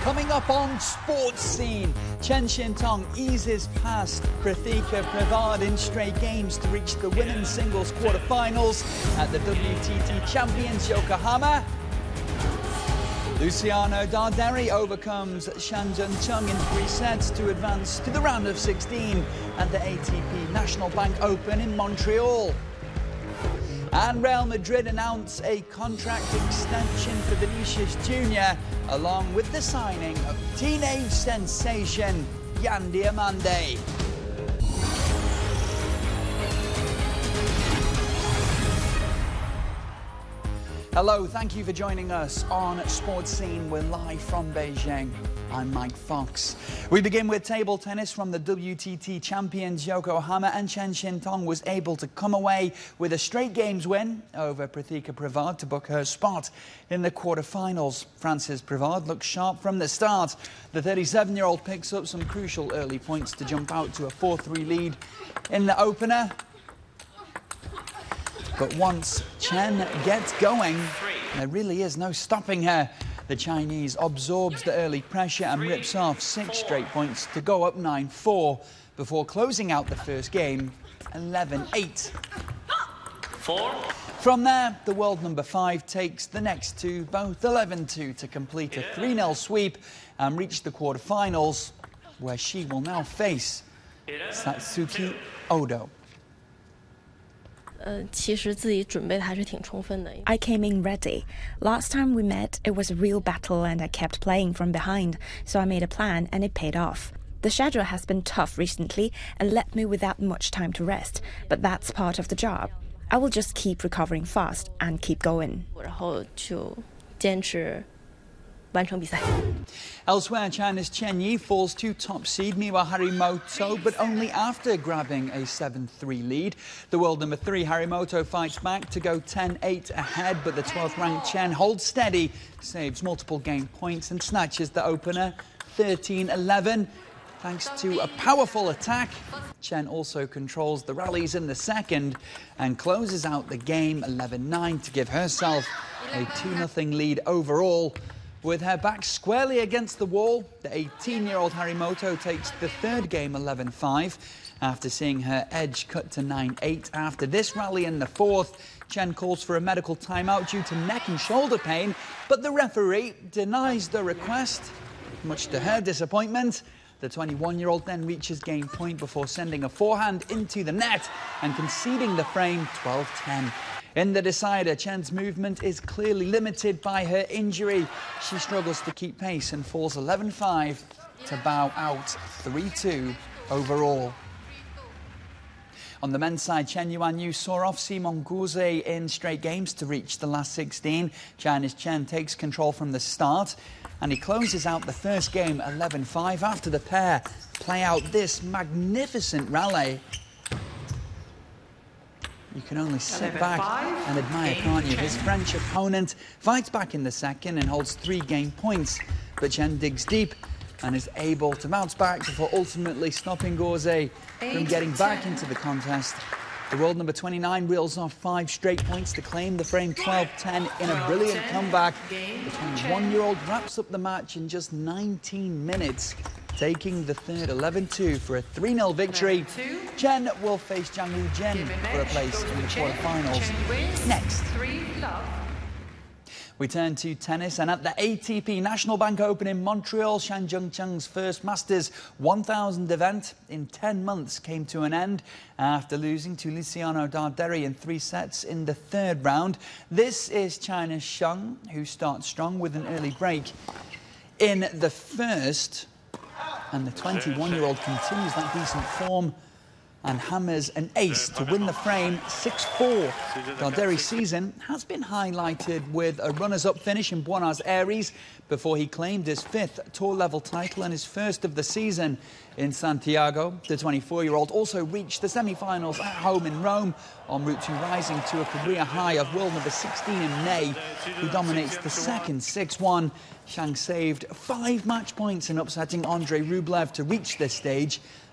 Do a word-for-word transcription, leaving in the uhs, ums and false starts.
Coming up on Sports Scene, Chen Xintong eases past Prathika Pravad in straight games to reach the women's singles quarterfinals at the W T T Champions Yokohama. Luciano Darderi overcomes Shan Zhengcheng in three sets to advance to the round of sixteen at the A T P National Bank Open in Montreal. And Real Madrid announce a contract extension for Vinicius Junior, along with the signing of teenage sensation Yan Diamande. Hello, thank you for joining us on Sports Scene. We're live from Beijing. I'm Mike Fox. We begin with table tennis from the W T T Champions Yokohama, and Chen Xintong was able to come away with a straight games win over Prathika Pravad to book her spot in the quarterfinals. Frances Pravad looks sharp from the start. The thirty-seven-year-old picks up some crucial early points to jump out to a four three lead in the opener. But once Chen gets going, there really is no stopping her. The Chinese absorbs the early pressure and rips off six straight points to go up nine four before closing out the first game eleven eight. Four. From there, the world number five takes the next two, both eleven two, to complete a three nil sweep and reach the quarterfinals, where she will now face Satsuki Odo. I came in ready. Last time we met, it was a real battle and I kept playing from behind, so I made a plan and it paid off. The schedule has been tough recently and left me without much time to rest, but that's part of the job. I will just keep recovering fast and keep going. Elsewhere, China's Chen Yi falls to top seed Miwa Harimoto, but only after grabbing a seven three lead. The world number three Harimoto fights back to go ten eight ahead, but the twelfth-ranked Chen holds steady, saves multiple game points and snatches the opener thirteen eleven. Thanks to a powerful attack, Chen also controls the rallies in the second and closes out the game eleven nine to give herself a two nothing lead overall. With her back squarely against the wall, the eighteen-year-old Harimoto takes the third game eleven five after seeing her edge cut to nine eight. After this rally in the fourth, Chen calls for a medical timeout due to neck and shoulder pain, but the referee denies the request. Much to her disappointment, the twenty-one-year-old then reaches game point before sending a forehand into the net and conceding the frame twelve ten. In the decider, Chen's movement is clearly limited by her injury. She struggles to keep pace and falls eleven five to bow out three two overall. On the men's side, Chen Yuanyu saw off Simon Gouze in straight games to reach the last sixteen. China's Chen takes control from the start, and he closes out the first game eleven five after the pair play out this magnificent rally. You can only sit back and admire, can't you? His French opponent fights back in the second and holds three game points, but Chen digs deep and is able to bounce back before ultimately stopping Gouze from getting back into the contest. The world number twenty-nine reels off five straight points to claim the frame twelve ten in a brilliant comeback. The twenty-one-year-old wraps up the match in just nineteen minutes, taking the third eleven two for a three nil victory. Chen will face Zhang Wuzhen for a place in the quarterfinals next. We turn to tennis, and at the A T P National Bank Open in Montreal, Shan Zhengcheng's first Masters one thousand event in ten months came to an end after losing to Luciano Darderi in three sets in the third round. This is China's Sheng, who starts strong with an early break in the first, and the twenty-one-year-old continues that decent form and hammers an ace to win the frame six four. Darderi's season has been highlighted with a runners-up finish in Buenos Aires before he claimed his fifth tour-level title and his first of the season in Santiago. The twenty-four-year-old also reached the semi-finals at home in Rome, en route to rising to a career high of world number sixteen in May. He dominates the second six one. Shang saved five match points in upsetting Andrei Rublev to reach this stage,